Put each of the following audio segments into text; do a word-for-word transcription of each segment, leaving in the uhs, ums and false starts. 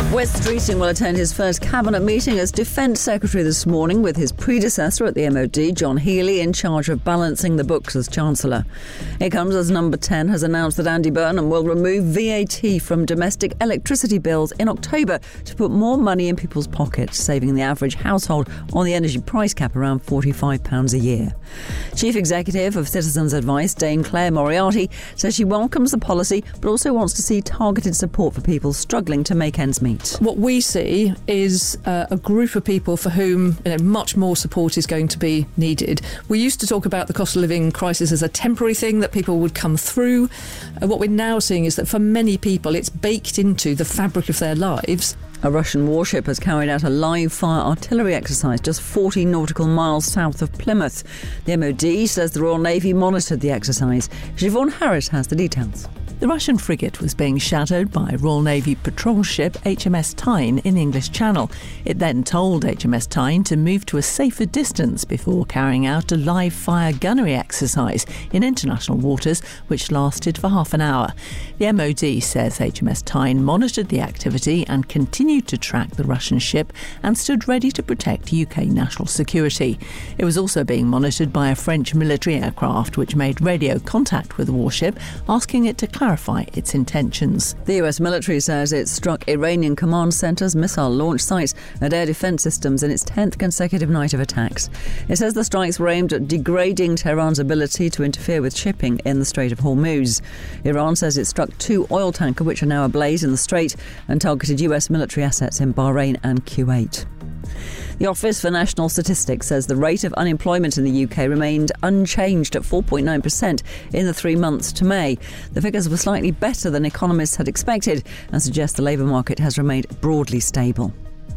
Wes Streeting will attend his first cabinet meeting as Defence Secretary this morning with his predecessor at the M O D, John Healey, in charge of balancing the books as Chancellor. It comes as Number ten has announced that Andy Burnham will remove V A T from domestic electricity bills in October to put more money in people's pockets, saving the average household on the energy price cap around forty-five pounds a year. Chief Executive of Citizens Advice, Dame Claire Moriarty, says she welcomes the policy but also wants to see targeted support for people struggling to make ends meet. What we see is uh, a group of people for whom you know, much more support is going to be needed. We used to talk about the cost of living crisis as a temporary thing that people would come through. Uh, what we're now seeing is that for many people it's baked into the fabric of their lives. A Russian warship has carried out a live-fire artillery exercise just forty nautical miles south of Plymouth. The M O D says the Royal Navy monitored the exercise. Siobhan Harris has the details. The Russian frigate was being shadowed by Royal Navy patrol ship H M S Tyne in English Channel. It then told H M S Tyne to move to a safer distance before carrying out a live-fire gunnery exercise in international waters, which lasted for half an hour. The M O D says H M S Tyne monitored the activity and continued to track the Russian ship and stood ready to protect U K national security. It was also being monitored by a French military aircraft, which made radio contact with the warship, asking it to clarify clarify its intentions. The U S military says it struck Iranian command centres, missile launch sites and air defence systems in its tenth consecutive night of attacks. It says the strikes were aimed at degrading Tehran's ability to interfere with shipping in the Strait of Hormuz. Iran says it struck two oil tankers which are now ablaze in the Strait and targeted U S military assets in Bahrain and Kuwait. The Office for National Statistics says the rate of unemployment in the U K remained unchanged at four point nine percent in the three months to May. The figures were slightly better than economists had expected and suggest the labour market has remained broadly stable.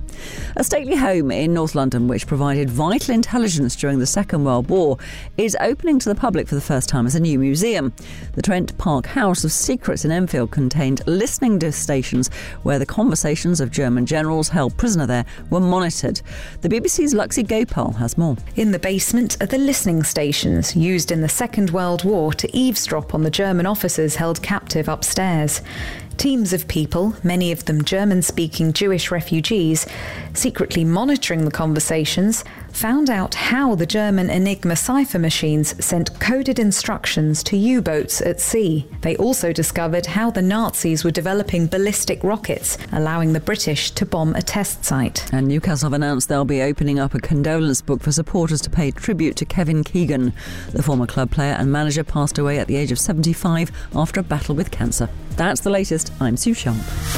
A stately home in North London, which provided vital intelligence during the Second World War, is opening to the public for the first time as a new museum. The Trent Park House of Secrets in Enfield contained listening stations where the conversations of German generals held prisoner there were monitored. The B B C's Luxie Gopal has more. In the basement are the listening stations used in the Second World War to eavesdrop on the German officers held captive upstairs. Teams of people, many of them German-speaking Jewish refugees, secretly monitoring the conversations, found out how the German Enigma cipher machines sent coded instructions to U-boats at sea. They also discovered how the Nazis were developing ballistic rockets, allowing the British to bomb a test site. And Newcastle have announced they'll be opening up a condolence book for supporters to pay tribute to Kevin Keegan. The former club player and manager passed away at the age of seventy-five after a battle with cancer. That's the latest. I'm Sue Sharp.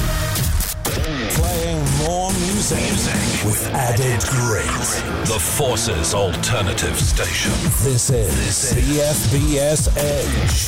Playing more music, music with added grace. The Forces Alternative Station. This is C F B S Edge.